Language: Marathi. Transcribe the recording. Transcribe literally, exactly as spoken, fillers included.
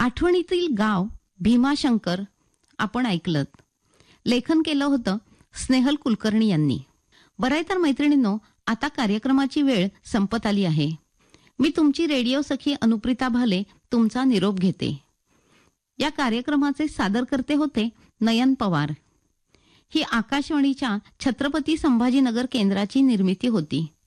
आठवणीतील गाव भीमाशंकर आपण ऐकलत. लेखन केलं होतं स्नेहल कुलकर्णी यांनी. बरं तर मैत्रिणींनो, आता कार्यक्रमाची वेळ संपत आली आहे. मी तुमची रेडिओ सखी अनुप्रिता भाले तुमचा निरोप घेते. या कार्यक्रमाचे सादरकर्ते होते नयन पवार. ही आकाशवाणीच्या छत्रपती संभाजीनगर केंद्राची निर्मिती होती.